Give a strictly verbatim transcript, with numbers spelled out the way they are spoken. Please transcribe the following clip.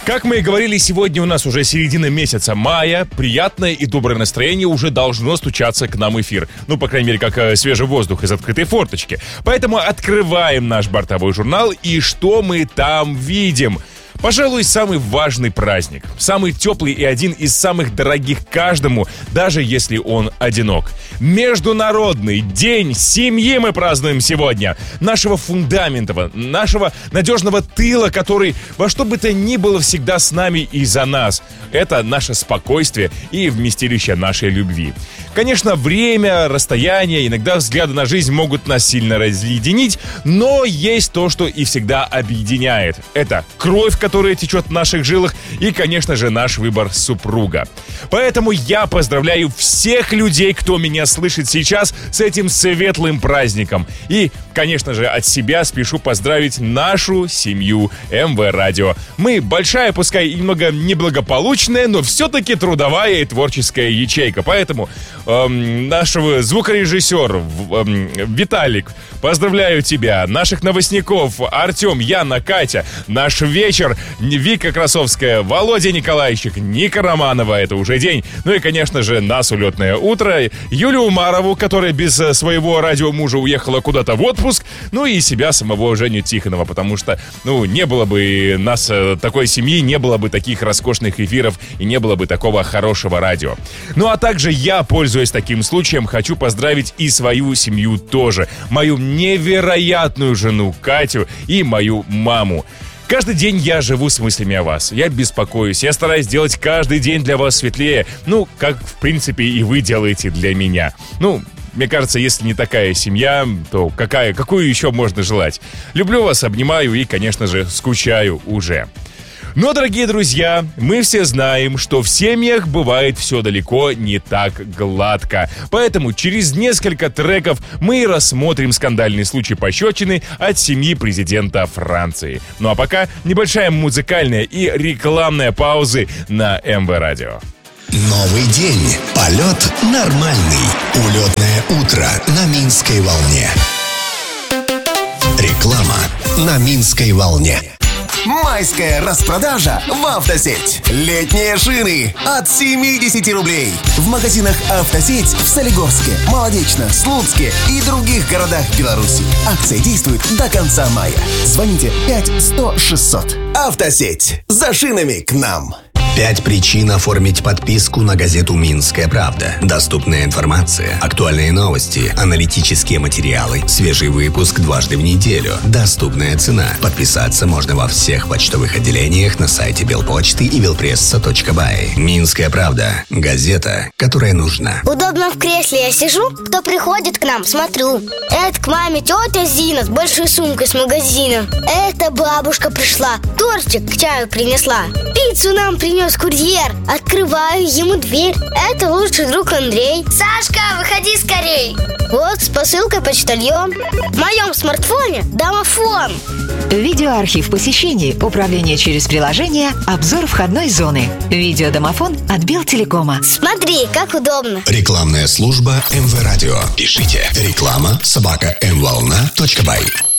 Как мы и говорили, сегодня у нас уже середина месяца мая. Приятное и доброе настроение уже должно стучаться к нам в эфир. Ну, по крайней мере, как э, свежий воздух из открытой форточки. Поэтому открываем наш бортовой журнал. И что мы там видим? Пожалуй, самый важный праздник. Самый теплый и один из самых дорогих каждому, даже если он одинок. Международный день семьи мы празднуем сегодня. Нашего фундамента, нашего надежного тыла, который во что бы то ни было всегда с нами и за нас. Это наше спокойствие и вместилище нашей любви. Конечно, время, расстояние, иногда взгляды на жизнь могут нас сильно разъединить, но есть то, что и всегда объединяет. Это кровь, которая течет в наших жилах, и, конечно же, наш выбор супруга. Поэтому я поздравляю всех людей, кто меня слышит сейчас, с этим светлым праздником. И, конечно же, от себя спешу поздравить нашу семью эм вэ Радио. Мы большая, пускай и немного неблагополучная, но все-таки трудовая и творческая ячейка. Поэтому эм, нашего звукорежиссер эм, Виталик, поздравляю тебя. Наших новостников Артем, Яна, Катя. Наш вечер Вика Красовская, Володя Николаевичек, Ника Романова. Это уже день. Ну и, конечно же, нас улетное утро. Юлю Умарову, которая без своего радиомужа уехала куда-то в отпуск. Ну и себя самого Женю Тихонова. Потому что, ну, не было бы нас, такой семьи, не было бы таких роскошных эфиров и не было бы такого хорошего радио. Ну а также я, пользуясь таким случаем, хочу поздравить и свою семью тоже. Мою невероятную жену Катю и мою маму. Каждый день я живу с мыслями о вас. Я беспокоюсь. Я стараюсь сделать каждый день для вас светлее. Ну, как, в принципе, и вы делаете для меня. Ну, мне кажется, если не такая семья, то какая, какую еще можно желать? Люблю вас, обнимаю и, конечно же, скучаю уже. Но, дорогие друзья, мы все знаем, что в семьях бывает все далеко не так гладко. Поэтому через несколько треков мы рассмотрим скандальный случай пощечины от семьи президента Франции. Ну а пока небольшая музыкальная и рекламная паузы на эм вэ Радио. Новый день. Полет нормальный. Улетное утро на Минской волне. Реклама на Минской волне. Майская распродажа в «Автосеть». Летние шины от семьдесят рублей. В магазинах «Автосеть» в Солигорске, Молодечно, Слуцке и других городах Беларуси. Акция действует до конца мая. Звоните пять сто шестьсот. «Автосеть». За шинами к нам. Пять причин оформить подписку на газету «Минская правда». Доступная информация, актуальные новости, аналитические материалы, свежий выпуск дважды в неделю, доступная цена. Подписаться можно во всех почтовых отделениях на сайте Белпочты и белпресса точка бай. «Минская правда» – газета, которая нужна. Удобно в кресле я сижу, кто приходит к нам, смотрю. Это к маме тетя Зина с большой сумкой с магазина. Это бабушка пришла, тортик к чаю принесла. Пиццу нам принес курьер. Открываю ему дверь. Это лучший друг Андрей. Сашка, выходи скорей. Вот с посылкой почтальон. В моем смартфоне домофон. Видеоархив посещений, управление через приложение, обзор входной зоны. Видеодомофон от Белтелекома. Смотри, как удобно. Рекламная служба эм вэ Радио. Пишите реклама собака эм волна точка бай.